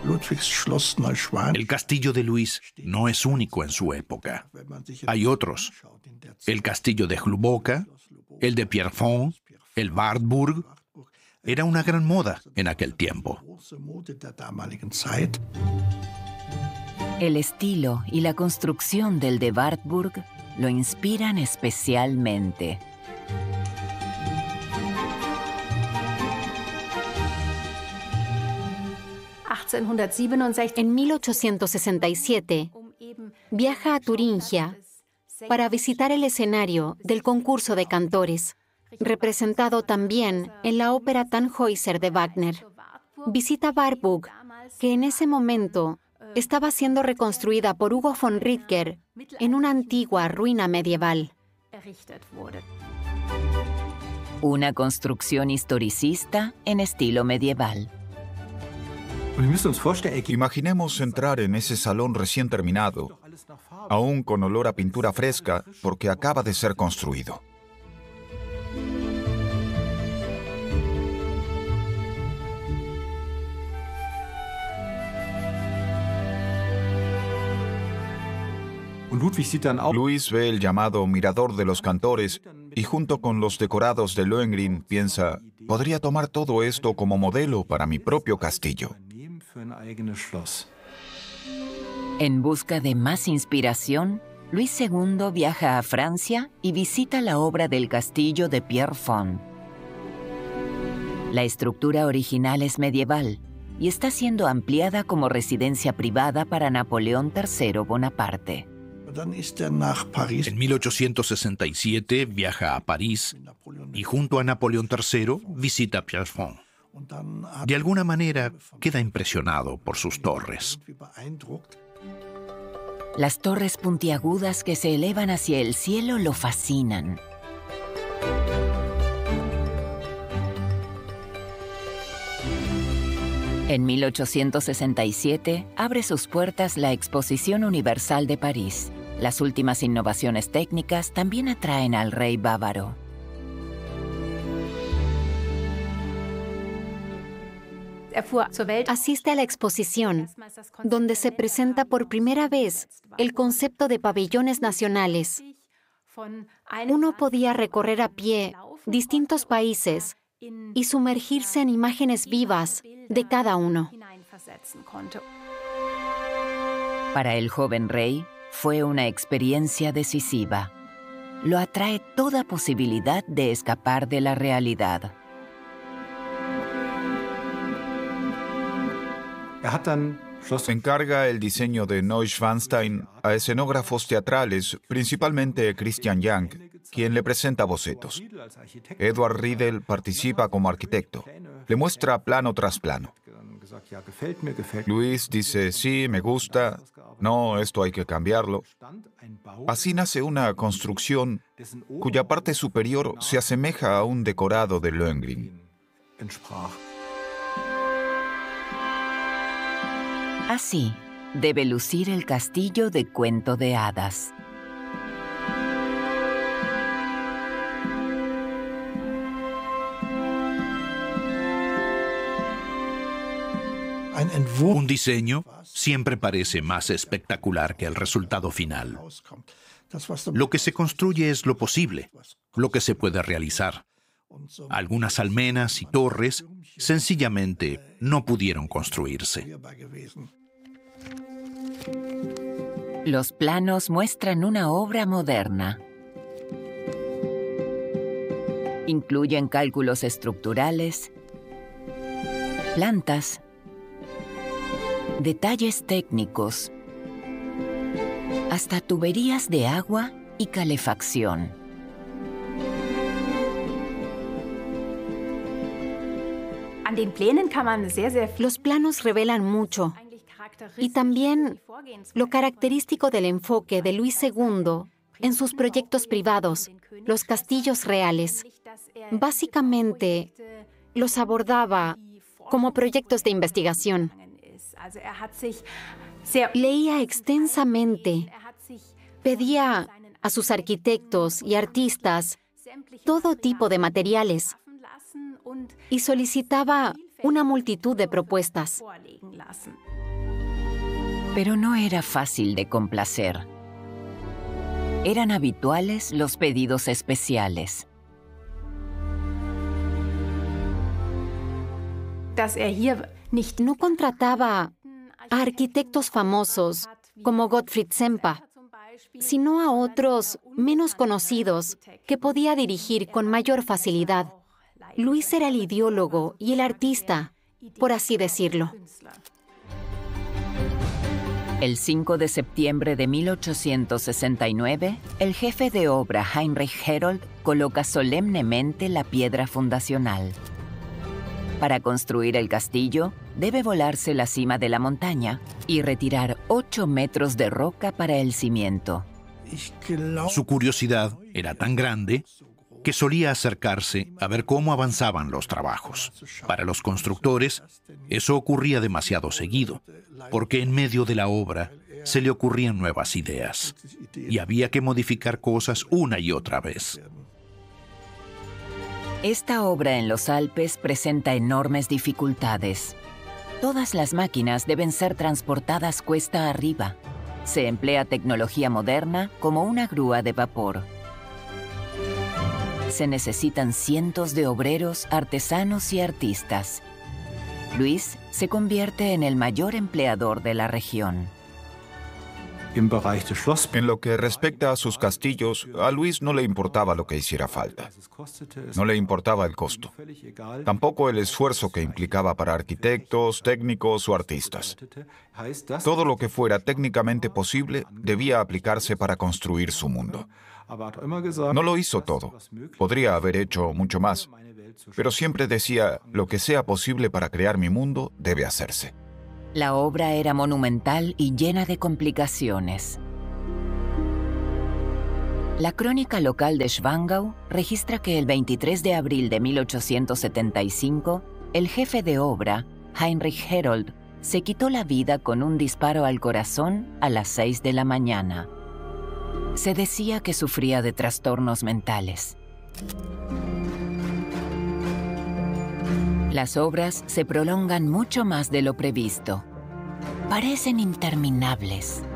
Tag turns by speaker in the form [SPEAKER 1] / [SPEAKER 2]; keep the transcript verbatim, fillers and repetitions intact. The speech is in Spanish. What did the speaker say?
[SPEAKER 1] El castillo de Luis no es único en su época. Hay otros. El castillo de Hluboka, el de Pierrefonds, el Wartburg. Era una gran moda en aquel tiempo.
[SPEAKER 2] El estilo y la construcción del de Wartburg lo inspiran especialmente.
[SPEAKER 3] En mil ochocientos sesenta y siete, viaja a Turingia para visitar el escenario del concurso de cantores, representado también en la ópera Tannhäuser de Wagner. Visita Wartburg, que en ese momento estaba siendo reconstruida por Hugo von Rittger en una antigua ruina medieval.
[SPEAKER 2] Una construcción historicista en estilo medieval.
[SPEAKER 4] Imaginemos entrar en ese salón recién terminado, aún con olor a pintura fresca, porque acaba de ser construido. Luis ve el llamado Mirador de los Cantores y junto con los decorados de Lohengrin piensa, podría tomar todo esto como modelo para mi propio castillo.
[SPEAKER 2] En busca de más inspiración, Luis segundo viaja a Francia y visita la obra del castillo de Pierrefonds. La estructura original es medieval y está siendo ampliada como residencia privada para Napoleón tercero Bonaparte.
[SPEAKER 1] En mil ochocientos sesenta y siete viaja a París y junto a Napoleón tercero visita Pierrefonds. De alguna manera queda impresionado por sus torres.
[SPEAKER 2] Las torres puntiagudas que se elevan hacia el cielo lo fascinan. En mil ochocientos sesenta y siete abre sus puertas la Exposición Universal de París. Las últimas innovaciones técnicas también atraen al rey bávaro.
[SPEAKER 3] Asiste a la exposición, donde se presenta por primera vez el concepto de pabellones nacionales. Uno podía recorrer a pie distintos países y sumergirse en imágenes vivas de cada uno.
[SPEAKER 2] Para el joven rey, fue una experiencia decisiva. Lo atrae toda posibilidad de escapar de la realidad.
[SPEAKER 4] Encarga el diseño de Neuschwanstein a escenógrafos teatrales, principalmente Christian Young, quien le presenta bocetos. Edward Riedel participa como arquitecto. Le muestra plano tras plano. Luis dice, sí, me gusta. No, esto hay que cambiarlo. Así nace una construcción cuya parte superior se asemeja a un decorado de Lohengrin.
[SPEAKER 2] Así debe lucir el castillo de cuento de hadas.
[SPEAKER 1] Un diseño siempre parece más espectacular que el resultado final. Lo que se construye es lo posible, lo que se puede realizar. Algunas almenas y torres sencillamente no pudieron construirse.
[SPEAKER 2] Los planos muestran una obra moderna. Incluyen cálculos estructurales, plantas, detalles técnicos, hasta tuberías de agua y calefacción.
[SPEAKER 3] Los planos revelan mucho, y también lo característico del enfoque de Luis segundo en sus proyectos privados, los castillos reales. Básicamente, los abordaba como proyectos de investigación. Leía extensamente, pedía a sus arquitectos y artistas todo tipo de materiales y solicitaba una multitud de propuestas.
[SPEAKER 2] Pero no era fácil de complacer. Eran habituales los pedidos especiales.
[SPEAKER 3] No contrataba a arquitectos famosos como Gottfried Semper, sino a otros menos conocidos que podía dirigir con mayor facilidad. Luis era el ideólogo y el artista, por así decirlo.
[SPEAKER 2] El cinco de septiembre de mil ochocientos sesenta y nueve, el jefe de obra Heinrich Herold coloca solemnemente la piedra fundacional. Para construir el castillo, debe volarse la cima de la montaña y retirar ocho metros de roca para el cimiento.
[SPEAKER 1] Su curiosidad era tan grande que solía acercarse a ver cómo avanzaban los trabajos. Para los constructores, eso ocurría demasiado seguido, porque en medio de la obra se le ocurrían nuevas ideas y había que modificar cosas una y otra vez.
[SPEAKER 2] Esta obra en los Alpes presenta enormes dificultades. Todas las máquinas deben ser transportadas cuesta arriba. Se emplea tecnología moderna como una grúa de vapor. Se necesitan cientos de obreros, artesanos y artistas. Luis se convierte en el mayor empleador de la región.
[SPEAKER 4] En lo que respecta a sus castillos, a Luis no le importaba lo que hiciera falta. No le importaba el costo. Tampoco el esfuerzo que implicaba para arquitectos, técnicos o artistas. Todo lo que fuera técnicamente posible debía aplicarse para construir su mundo. No lo hizo todo. Podría haber hecho mucho más. Pero siempre decía, lo que sea posible para crear mi mundo debe hacerse.
[SPEAKER 2] La obra era monumental y llena de complicaciones. La crónica local de Schwangau registra que el veintitrés de abril de mil ochocientos setenta y cinco, el jefe de obra, Heinrich Herold, se quitó la vida con un disparo al corazón a las seis de la mañana. Se decía que sufría de trastornos mentales. Las obras se prolongan mucho más de lo previsto. Parecen interminables.